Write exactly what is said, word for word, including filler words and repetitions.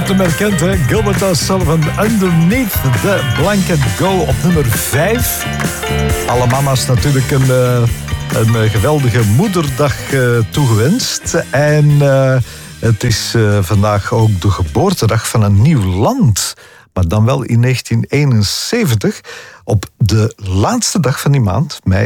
hebt hem herkend, hè? Gilbert O'Sullivan, Underneath the Blanket. Go op nummer vijf. Alle mama's natuurlijk een, uh, een geweldige moederdag uh, toegewenst. En uh, het is uh, vandaag ook de geboortedag van een nieuw land. Maar dan wel in negentien eenenzeventig. Op de laatste dag van die maand, mei